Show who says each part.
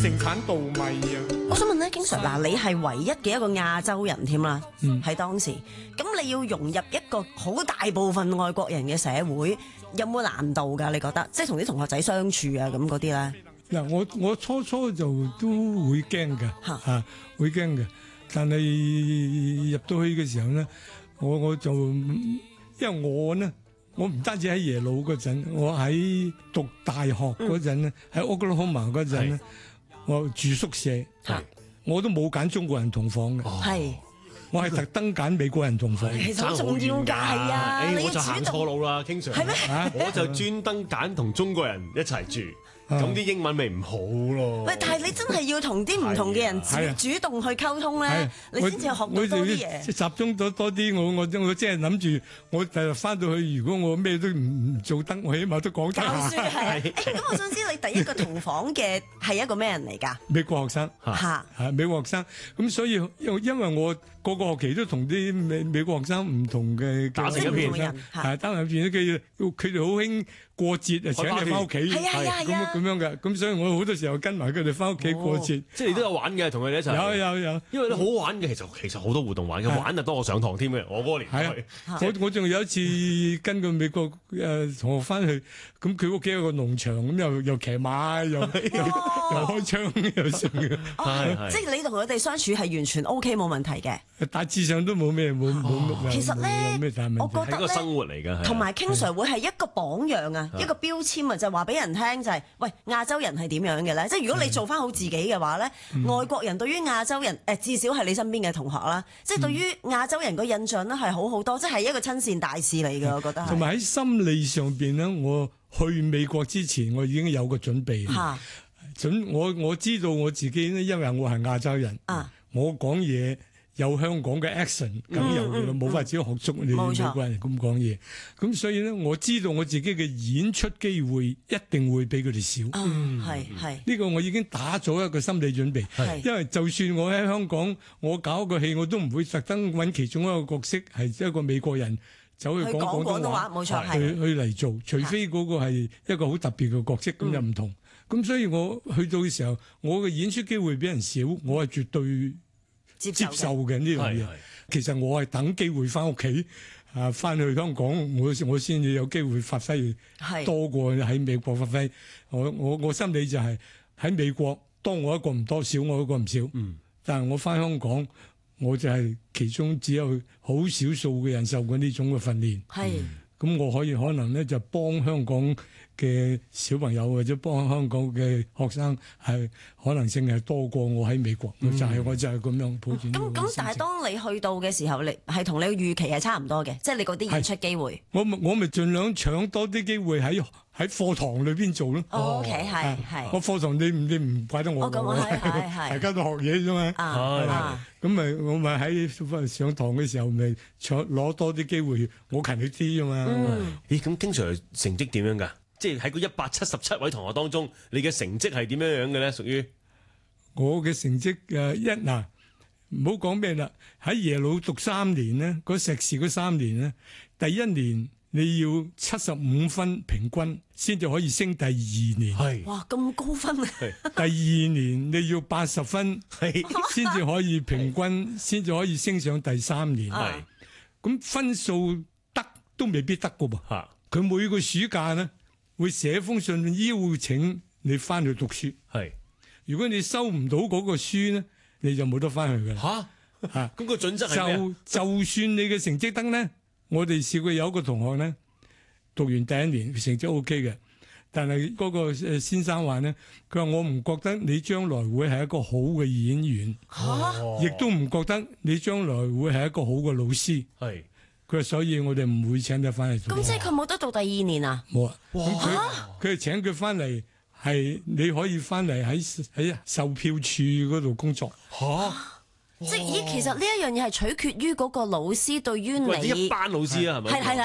Speaker 1: 盛產稻米啊。
Speaker 2: 我想問咧，經常嗱，你係唯一嘅一個亞洲人添啦，喺當時，咁你要融入一個好大部分外國人嘅社會，有冇難度㗎？你覺得，即係同啲同學仔相處啊，咁嗰啲咧？
Speaker 1: 嗱，我初就都會驚嘅，會驚嘅。但係入到去嘅時候咧，我就因為我唔單止喺耶魯嗰陣，我喺讀大學嗰陣咧，喺 Oklahoma 嗰陣咧，我住宿舍，我都冇揀中國人同房嘅。係。我係特登揀美國人同房，
Speaker 2: 其實好重要㗎，係啊！
Speaker 3: 我就行錯路啦，King Sir。係咩？我就專登揀同中國人一齊住，咁啲英文咪唔好咯。
Speaker 2: 喂，但係你真係要同啲唔同嘅人主動去溝通咧，你先至學到多啲嘢。
Speaker 1: 集中咗多啲，我即係諗住，我第日翻到去，如果我咩都唔做得，我起碼都講得下。
Speaker 2: 教書係。咁我想知你第一個同房嘅係一個咩人嚟㗎？
Speaker 1: 美國學生。美國學生。咁所以因為我個學期都同啲美國學生唔同嘅
Speaker 3: 打成一片，
Speaker 1: 打成一片，佢哋好興過節啊，請你翻屋企，咁樣嘅，咁所以我好多時候跟埋佢哋翻屋企過節。
Speaker 3: 即係你都有玩嘅，同佢哋一齊。有，因為好玩嘅，其實好多活動玩嘅，玩就多過上堂添嘅。我嗰個年代，
Speaker 1: 我仲有一次跟個美國同學翻去，咁佢屋企有個農場，咁又騎馬，又開槍，又成嘅。
Speaker 2: 即係你同佢哋相處係完全 OK 冇問題嘅。
Speaker 1: 大致上都冇咩冇。
Speaker 2: 其實咧，我覺得
Speaker 3: 係個生活嚟㗎，
Speaker 2: 同埋 King Sir 會係一個榜樣啊，一個標籤啊，就話俾人聽就係，喂，亞洲人係點樣嘅咧？即係如果你做翻好自己嘅話咧，外國人對於亞洲人至少係你身邊嘅同學啦，即係對於亞洲人個印象咧係好好多，即係一個親善大使嚟嘅，我覺得。
Speaker 1: 同埋喺心理上邊咧，我去美國之前，我已經有個準備。我知道我自己咧，因為我係亞洲人，我講嘢有香港嘅 accent，咁又冇法子學足你美國人咁講嘢，咁所以咧，我知道我自己嘅演出機會一定會比佢哋少。
Speaker 2: 係
Speaker 1: 呢個我已經打咗一個心理準備，因為就算我喺香港，我搞個戲，我都唔會特登揾其中一個角色係一個美國人走去講廣東話，
Speaker 2: 冇錯，
Speaker 1: 去嚟做，除非嗰個係一個好特別嘅角色，咁就唔同。咁所以我去到嘅時候，我嘅演出機會比人少，我係絕對接受嘅呢樣嘢。其實我係等機會翻屋企，翻去香港，我先至有機會發揮多過喺美國發揮。我心理就係喺美國多我一個唔多，少我一個唔少。但係我翻香港，我就係其中只有好少數嘅人受過呢種嘅訓練。咁我可能咧就幫香港嘅小朋友或者幫香港嘅學生係可能性係多過我喺美國，我就係咁樣抱住。
Speaker 2: 咁但係當你去到嘅時候，你係同你預期係差唔多嘅，即係你嗰啲演出機會。
Speaker 1: 我咪盡量搶多啲機會喺課堂裏邊做咯。
Speaker 2: OK， 係。
Speaker 1: 我課堂你唔怪得我，大家都學嘢啫嘛。咁咪我咪喺上堂嘅時候咪攞多啲機會，我勤力啲啫嘛。
Speaker 3: 咦，咁經常成績點樣㗎？即係喺個177位同學當中，你嘅成績係點樣嘅咧？屬於
Speaker 1: 我嘅成績唔好講咩啦。喺耶魯讀3年咧，嗰碩士嗰3年咧，第一年你要75分平均先至可以升第2年。
Speaker 2: 哇，咁高分啊！
Speaker 1: 第2年你要80分先至可以平均，先至可以升上第3年。咁分數得都未必得噶噃。佢每個暑假咧會寫封信邀請你翻去讀書。如果你收唔到嗰個書咧，你就冇得翻去噶啦。
Speaker 3: 咁個準則係咩？
Speaker 1: 就算你嘅成績得咧，我哋試過有一個同學咧，讀完第1年成績 OK 嘅，但係嗰個先生話咧，佢話我唔覺得你將來會係一個好嘅演員，亦都唔覺得你將來會係一個好嘅老師。佢話所以我哋唔會請佢翻嚟。
Speaker 2: 咁即係佢冇得到第2年啊？
Speaker 1: 冇啊！佢係請佢翻嚟，係你可以翻嚟喺售票處嗰度工作。
Speaker 2: 即係其實呢一樣嘢係取決於嗰個老師對於你
Speaker 3: 一班老師啊，係咪？
Speaker 2: 係啦。